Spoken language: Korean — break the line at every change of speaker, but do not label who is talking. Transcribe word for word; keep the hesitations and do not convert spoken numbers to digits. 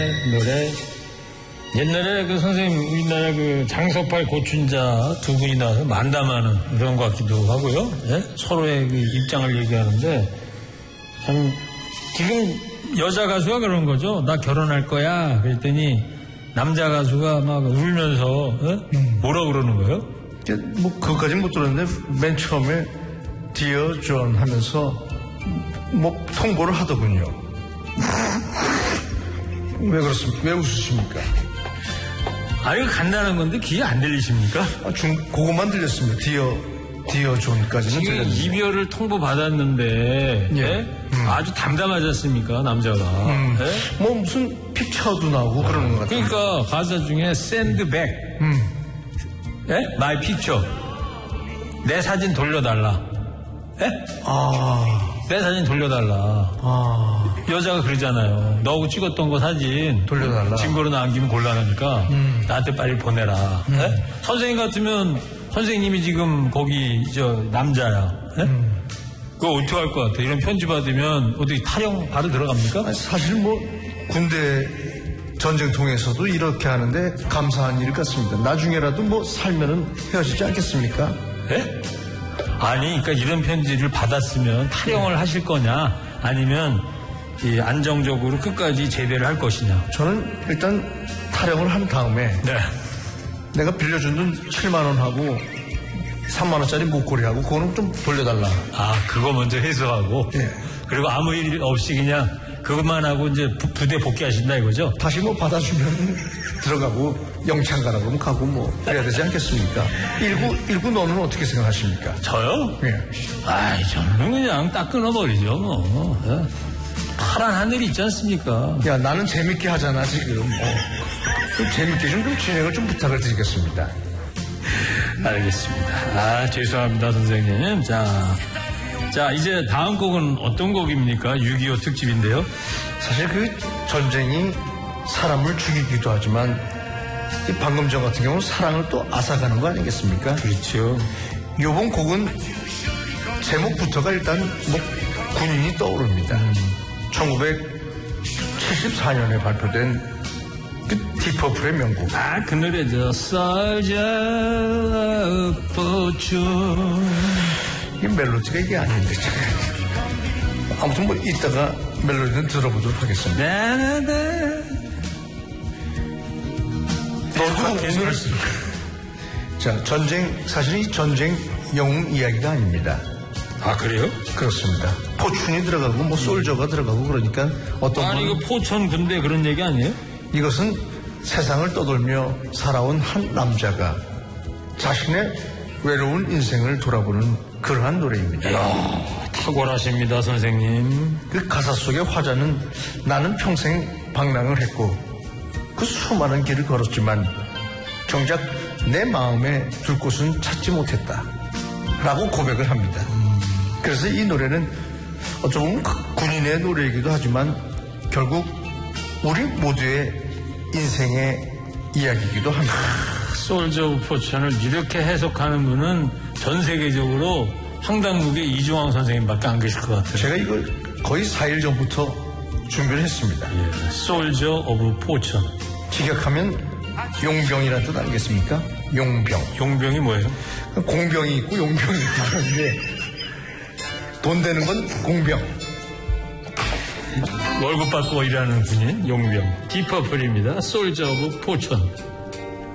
노래. 옛날에 그 선생님 우리나라 그 장석팔 고춘자 두 분이 나와서 만담하는 그런 것 같기도 하고요. 예? 서로의 그 입장을 얘기하는데 참 지금 여자 가수가 그런 거죠. 나 결혼할 거야. 그랬더니 남자 가수가 막 울면서 어? 뭐라 그러는 거예요?
뭐 그것까지는 못 들었는데 맨 처음에 Dear John 하면서 뭐 통보를 하더군요. 왜 그렇습니까? 왜 웃으십니까?
아, 이거 간단한 건데 귀에 안 들리십니까?
아, 중, 그것만 들렸습니다. 디어, 디어 존까지는
지금
들렸는데.
이별을 통보받았는데,
예.
예? 음. 아주 담담하지 않습니까, 남자가.
음.
예?
뭐 무슨 픽처도 나오고 아, 그러는 것 같아요.
그러니까 가사 중에 send back. 음. 예? my picture. 내 사진 돌려달라. 예?
아.
내 사진 돌려달라.
아.
여자가 그러잖아요. 너하고 찍었던 거 사진
돌려달라.
증거로 남기면 곤란하니까 음. 나한테 빨리 보내라.
음.
네? 선생님 같으면 선생님이 지금 거기 저 남자야. 네? 음. 그거 어떻게 할 것 같아? 이런 편지 받으면 어떻게 타령 바로 들어갑니까?
아니, 사실 뭐 군대 전쟁통에서도 이렇게 하는데 감사한 일 같습니다. 나중에라도 뭐 살면은 헤어지지 않겠습니까?
네? 아니, 그러니까 이런 편지를 받았으면 타령을 네. 하실 거냐, 아니면 이 안정적으로 끝까지 재배를 할 것이냐.
저는 일단 타령을 한 다음에
네.
내가 빌려준 돈 칠만 원하고 삼만 원짜리 목걸이하고 그거는 좀 돌려달라.
아, 그거 먼저 회수하고.
예.
그리고 아무 일 없이 그냥 그것만 하고 이제 부, 부대 복귀하신다 이거죠?
다시 뭐 받아주면 들어가고 영창 가라고 하면 가고 뭐 그래야 되지 않겠습니까? 일구, 일구 너는 어떻게 생각하십니까?
저요?
예.
아이, 저는 그냥 딱 끊어버리죠, 뭐. 예. 파란 하늘이 있지 않습니까?
야, 나는 재밌게 하잖아, 지금. 어. 좀 재밌게 좀, 좀 진행을 좀 부탁을 드리겠습니다.
알겠습니다. 아, 죄송합니다, 선생님. 자, 자, 이제 다음 곡은 어떤 곡입니까? 육이오 특집인데요.
사실 그 전쟁이 사람을 죽이기도 하지만 이 방금 전 같은 경우는 사랑을 또 앗아가는 거 아니겠습니까?
그렇죠.
요번 곡은 제목부터가 일단 뭐 군인이 떠오릅니다. 음. 천구백칠십사 년에 발표된 그 디퍼플의 명곡.
아, 그 노래죠. Soldier of Fortune.
이 멜로디가 이게 아닌데. 아무튼 뭐 이따가 멜로디는 들어보도록 하겠습니다.
나나나.
너도 오늘 자, 전쟁, 사실 이 전쟁 영웅 이야기가 아닙니다.
아, 그래요?
그렇습니다. 포춘이 들어가고 뭐 솔저가 들어가고 그러니까 어떤
아니, 이거 포천 군대 그런 얘기 아니에요?
이것은 세상을 떠돌며 살아온 한 남자가 자신의 외로운 인생을 돌아보는 그러한 노래입니다.
이야, 탁월하십니다, 선생님.
그 가사 속의 화자는 나는 평생 방랑을 했고 그 수많은 길을 걸었지만 정작 내 마음에 둘 곳은 찾지 못했다 라고 고백을 합니다. 음. 그래서 이 노래는 어쩌면 군인의 노래이기도 하지만 결국 우리 모두의 인생의 이야기이기도 합니다.
솔저 오브 포천을 이렇게 해석하는 분은 전 세계적으로 황당무계 이중황 선생님밖에 안 계실 것 같아요.
제가 이걸 거의 사 일 전부터 준비를 했습니다.
예, 솔저 오브 포천.
직역하면 용병이라는 뜻 아니겠습니까? 용병.
용병이 뭐예요?
공병이 있고 용병이 있고 그런데 돈 되는 건 공병.
월급 받고 일하는 분인 용병. 디퍼플입니다. 솔저 오브 포천.